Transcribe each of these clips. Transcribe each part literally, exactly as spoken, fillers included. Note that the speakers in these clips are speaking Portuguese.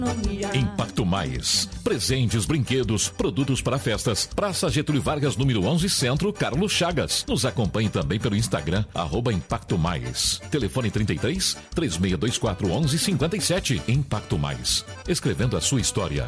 Impacto Mais. Presentes, brinquedos, produtos para festas. Praça Getúlio Vargas, número onze, Centro, Carlos Chagas. Nos acompanhe também pelo Instagram, arroba Impacto Mais. Telefone trinta e três, três seis dois quatro, onze cinquenta e sete. Impacto Mais. Escrevendo a sua história.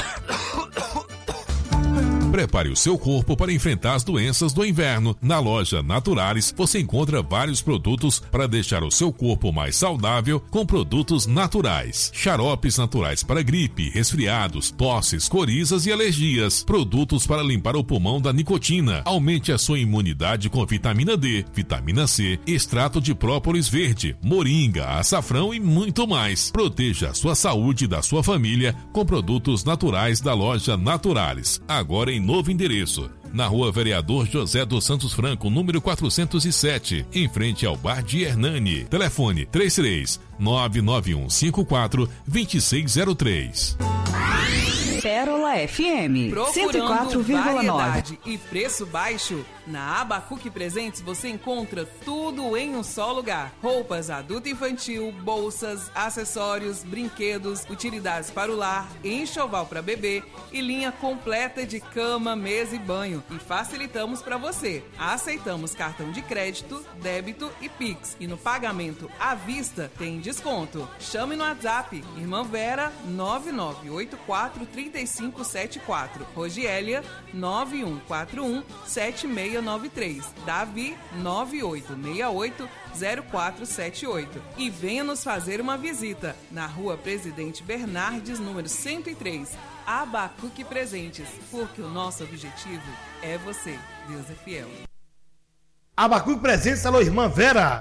Prepare o seu corpo para enfrentar as doenças do inverno. Na loja Naturalis, você encontra vários produtos para deixar o seu corpo mais saudável com produtos naturais. Xaropes naturais para gripe, resfriados, tosses, corizas e alergias. Produtos para limpar o pulmão da nicotina. Aumente a sua imunidade com vitamina D, vitamina C, extrato de própolis verde, moringa, açafrão e muito mais. Proteja a sua saúde e da sua família com produtos naturais da loja Naturalis. Agora em novo endereço, na Rua Vereador José dos Santos Franco, número quatrocentos e sete, em frente ao Bar de Hernani. Telefone três três nove nove um cinco quatro dois seis zero três. Pérola F M cento e quatro vírgula nove. E preço baixo? Na Abacuque Presentes você encontra tudo em um só lugar. Roupas adulto e infantil, bolsas, acessórios, brinquedos, utilidades para o lar, enxoval para bebê e linha completa de cama, mesa e banho. E facilitamos para você. Aceitamos cartão de crédito, débito e Pix. E no pagamento à vista tem desconto. Chame no WhatsApp Irmã Vera nove nove oito quatro três cinco sete quatro. Rogélia nove um quatro um sete seis nove três. Davi nove oito seis oito zero quatro sete oito. E venha nos fazer uma visita na Rua Presidente Bernardes, número cento e três. Abacuque Presentes, porque o nosso objetivo é você. Deus é fiel. Abacuque Presentes, alô Irmã Vera.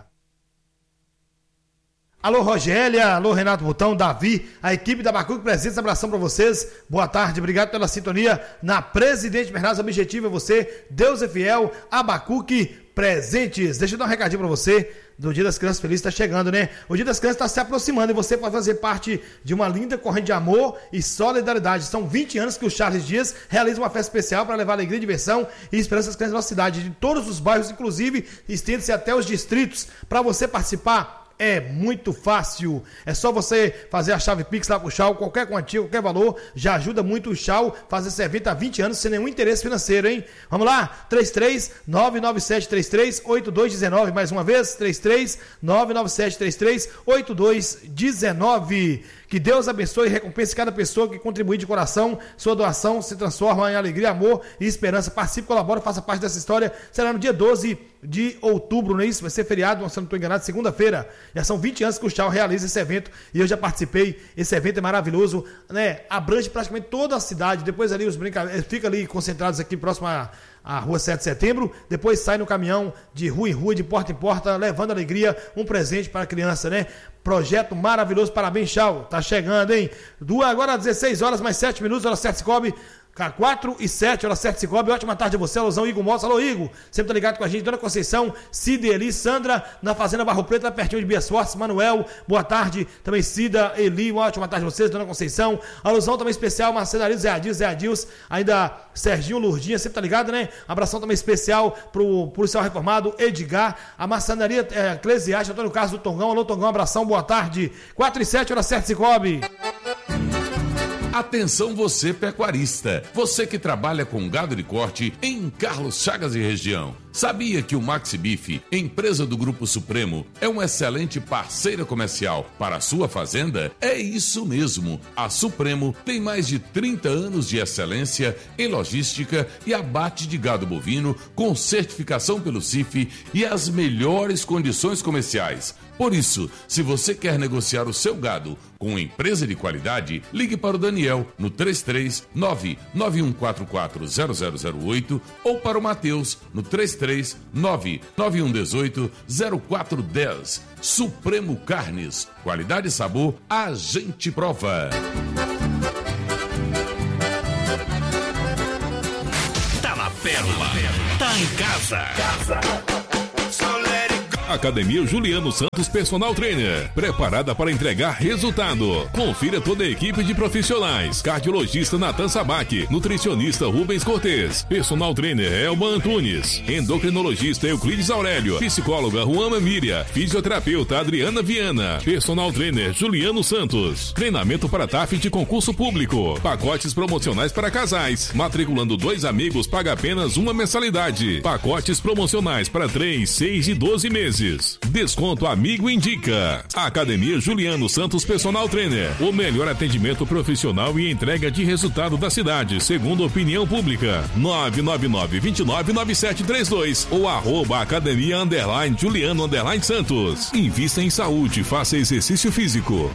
Alô Rogélia, alô Renato Botão, Davi, a equipe da Abacuque Presentes, abração para vocês, boa tarde, obrigado pela sintonia na Presidente Bernardes, objetivo é você, Deus é fiel, Abacuque Presentes. Deixa eu dar um recadinho para você, do Dia das Crianças Felizes está chegando, né? O Dia das Crianças está se aproximando e você pode fazer parte de uma linda corrente de amor e solidariedade. São vinte anos que o Charles Dias realiza uma festa especial para levar alegria, diversão e esperança às crianças da nossa cidade, de todos os bairros, inclusive estende-se até os distritos. Para você participar, é muito fácil, é só você fazer a chave Pix lá pro Chau, qualquer quantia, qualquer valor, já ajuda muito o Chau fazer esse evento há vinte anos sem nenhum interesse financeiro, hein? Vamos lá, três três nove nove sete três três oito dois um nove, mais uma vez, três três nove nove sete três três oito dois um nove. Que Deus abençoe e recompense cada pessoa que contribui de coração. Sua doação se transforma em alegria, amor e esperança. Participe, colabore, faça parte dessa história. Será no dia doze de outubro, não é isso? Vai ser feriado, se eu não estou enganado, segunda-feira. Já são vinte anos que o Chau realiza esse evento e eu já participei. Esse evento é maravilhoso, né? Abrange praticamente toda a cidade. Depois ali os brincadeiros ficam ali concentrados aqui próximo a a Rua sete de Setembro, depois sai no caminhão de rua em rua, de porta em porta, levando alegria, um presente para a criança, né? Projeto maravilhoso, parabéns, Chau, tá chegando, hein? Duas, agora dezesseis horas, mais sete minutos, hora certa Cicobi, quatro e sete, hora certa Cicobi, ótima tarde a você, alusão Igor Moça, alô Igor, sempre tá ligado com a gente, Dona Conceição, Cida, Eli, Sandra, na Fazenda Barro Preto, pertinho de Bias Fortes, Manuel, boa tarde, também Cida, Eli, uma ótima tarde a vocês, Dona Conceição, alusão também especial, Marcenaria, Zé Adils, Zé Adils, ainda Serginho Lurdinha, sempre tá ligado, né? Abração também especial pro policial reformado, Edgar, a Marcenaria é, Eclesiástica, Antônio Carlos do Tongão, alô Tongão, abração, boa tarde, quatro e sete, hora certa Cicobi. Atenção você pecuarista, você que trabalha com gado de corte em Carlos Chagas e região. Sabia que o Maxi Beef, empresa do Grupo Supremo, é uma excelente parceira comercial para a sua fazenda? É isso mesmo. A Supremo tem mais de trinta anos de excelência em logística e abate de gado bovino com certificação pelo C I F e as melhores condições comerciais. Por isso, se você quer negociar o seu gado com uma empresa de qualidade, ligue para o Daniel no três três nove nove um quatro quatro zero zero zero oito ou para o Matheus no três três nove nove um um oito zero quatro um zero. Supremo Carnes, qualidade e sabor, a gente prova. Tá na Pérola, tá em casa. casa. So let it go. Academia Juliano Santos Personal Trainer, preparada para entregar resultado. Confira toda a equipe de profissionais. Cardiologista Natan Sabac, nutricionista Rubens Cortez, personal trainer Elba Antunes, endocrinologista Euclides Aurélio, psicóloga Juana Miriam, fisioterapeuta Adriana Viana, personal trainer Juliano Santos. Treinamento para T A F de concurso público. Pacotes promocionais para casais. Matriculando dois amigos paga apenas uma mensalidade. Pacotes promocionais para três, seis e doze meses. Desconto Amigo Indica. Academia Juliano Santos Personal Trainer. O melhor atendimento profissional e entrega de resultado da cidade, segundo opinião pública. nove nove nove, dois nove, nove sete três dois ou arroba academia underline Juliano underline Santos. Invista em saúde, faça exercício físico.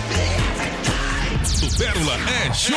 O Pérola é show!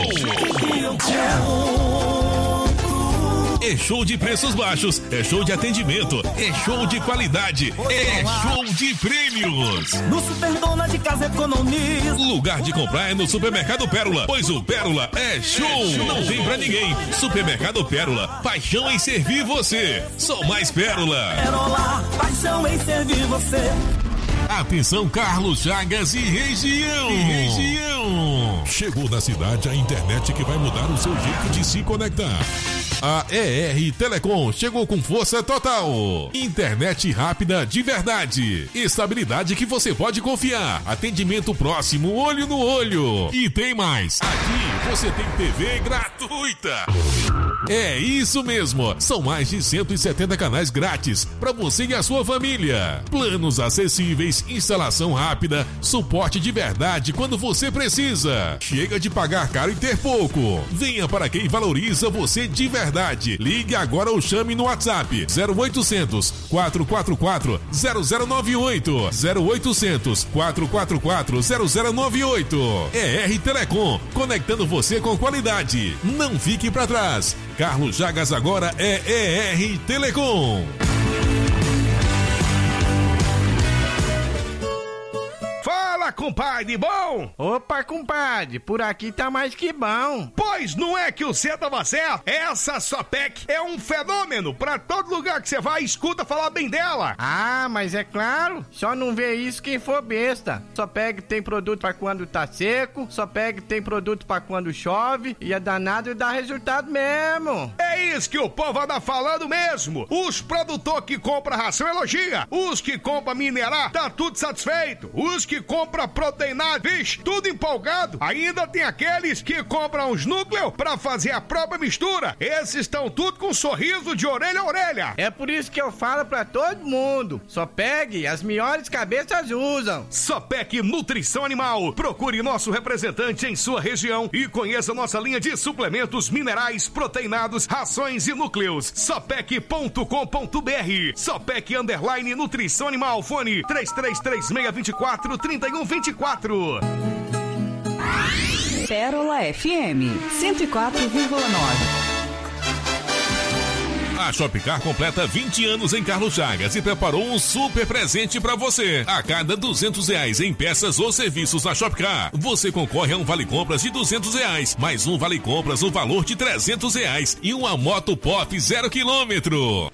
É show de preços baixos, é show de atendimento, é show de qualidade, é show de prêmios. No Super Dona de Casa Economiza. Lugar de comprar é no Supermercado Pérola, pois o Pérola é show. É show. Não tem pra ninguém. Supermercado Pérola, paixão em servir você. Só mais Pérola. Pérola, paixão em servir você. Atenção, Carlos Chagas e região. E região. Chegou na cidade a internet que vai mudar o seu jeito de se conectar. A E R Telecom chegou com força total. Internet rápida de verdade. Estabilidade que você pode confiar. Atendimento próximo, olho no olho. E tem mais. Aqui você tem T V gratuita. É isso mesmo. São mais de cento e setenta canais grátis para você e a sua família. Planos acessíveis, instalação rápida, suporte de verdade quando você precisa. Chega de pagar caro e ter pouco. Venha para quem valoriza você de verdade. Ligue agora ou chame no WhatsApp zero oitocentos, quatrocentos e quarenta e quatro, zero zero nove oito, zero oitocentos, quatrocentos e quarenta e quatro, zero zero nove oito. E R Telecom, conectando você com qualidade. Não fique para trás. Carlos Chagas agora é E R Telecom. Fala, compadre, bom? Opa, compadre, por aqui tá mais que bom. Pois não é que o cê tava certo? Essa Sopec é um fenômeno. Pra todo lugar que você vai, escuta falar bem dela. Ah, mas é claro, só não vê isso quem for besta. Sopec tem produto pra quando tá seco, Sopec tem produto pra quando chove, e é danado e dá resultado mesmo. É isso que o povo anda falando mesmo. Os produtores que compram ração elogia, os que compram minerar, tá tudo satisfeito. Os que compra proteinado, vixe, tudo empolgado. Ainda tem aqueles que compram os núcleos pra fazer a própria mistura. Esses estão tudo com um sorriso de orelha a orelha. É por isso que eu falo pra todo mundo, só pegue, as melhores cabeças usam. Sopec Nutrição Animal. Procure nosso representante em sua região e conheça nossa linha de suplementos minerais, proteinados, rações e núcleos. Sopec ponto com ponto br. Sopec Underline Nutrição Animal. Fone três três três seis dois quatro, três um dois quatro. Pérola F M cento e quatro vírgula nove. A Shopcar completa vinte anos em Carlos Chagas e preparou um super presente para você. A cada duzentos reais em peças ou serviços na Shopcar, você concorre a um vale compras de duzentos reais, mais um vale compras no valor de trezentos reais e uma moto pop zero quilômetro.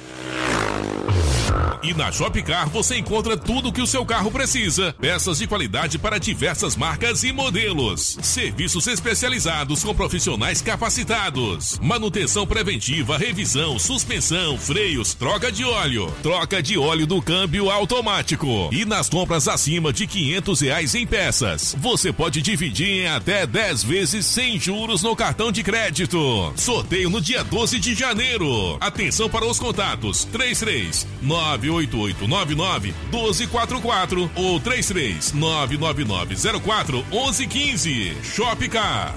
E na Shopcar você encontra tudo que o seu carro precisa. Peças de qualidade para diversas marcas e modelos. Serviços especializados com profissionais capacitados. Manutenção preventiva, revisão, suspensão, freios, troca de óleo. Troca de óleo do câmbio automático. E nas compras acima de quinhentos reais em peças, você pode dividir em até dez vezes sem juros no cartão de crédito. Sorteio no dia doze de janeiro. Atenção para os contatos três três nove oito oito nove nove um dois quatro quatro ou três três nove nove nove zero quatro um um um cinco. Shopcar.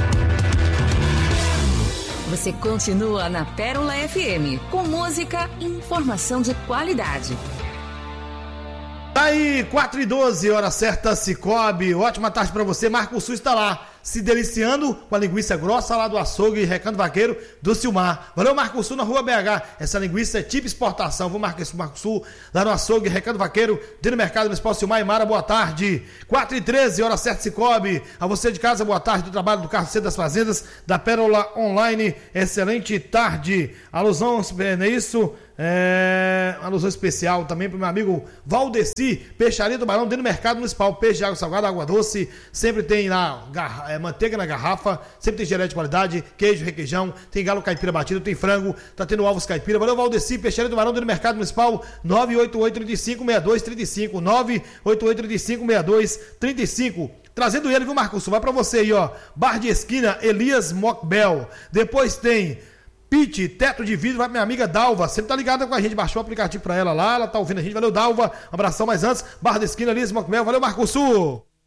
Você continua na Pérola F M com música e informação de qualidade. Tá aí, quatro e doze, hora certa, Cicobi. Ótima tarde pra você. Marco Sul está lá. se deliciando com a linguiça grossa lá do açougue Recanto Vaqueiro do Silmar. Valeu, Marco Sul, na Rua B H. Essa linguiça é tipo exportação. Vou marcar esse Marco Sul lá no açougue Recanto Vaqueiro, dentro do Mercado Municipal Silmar e Mara. Boa tarde. quatro e treze, hora certa, Cicobi. A você de casa, boa tarde do trabalho do Carro Cedo das Fazendas, da Pérola Online. Excelente tarde. Alusão, não é isso? É, alusão especial também para o meu amigo Valdeci, Peixaria do Barão, dentro do Mercado Municipal. Peixe de água salgada, água doce, sempre tem lá garra, é, manteiga na garrafa, sempre tem geleia de qualidade, queijo, requeijão, tem galo caipira batido, tem frango, tá tendo ovos caipira. Valeu, Valdeci, Peixaria do Barão, dentro do Mercado Municipal. Nove oito oito, três cinco, seis dois três cinco, nove oito oito, três cinco, seis dois três cinco. Trazendo ele, viu, Marcos? Vai para você aí, ó. Bar de esquina, Elias Mocbel. Depois tem Pit, teto de vidro, vai pra minha amiga Dalva, sempre tá ligada com a gente, baixou o aplicativo pra ela lá, ela tá ouvindo a gente, valeu Dalva, um abração, mas antes, Barra da Esquina, Elias Mocmel, valeu Marco Sul.